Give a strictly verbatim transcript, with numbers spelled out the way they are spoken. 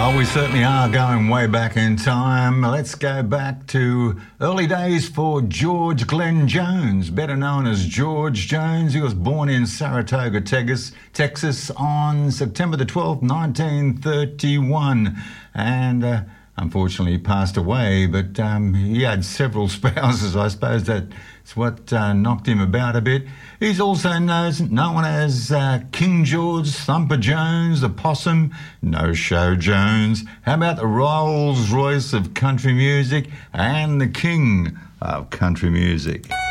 Well, we certainly are going way back in time. Let's go back to early days for George Glenn Jones, better known as George Jones. He was born in Saratoga, Texas, Texas on September the twelfth, nineteen thirty-one. And uh, unfortunately passed away, but um, he had several spouses. I suppose that's what uh, knocked him about a bit. He's also known, known as uh, King George, Thumper Jones, the Possum, No Show Jones. How about the Rolls Royce of country music and the King of country music?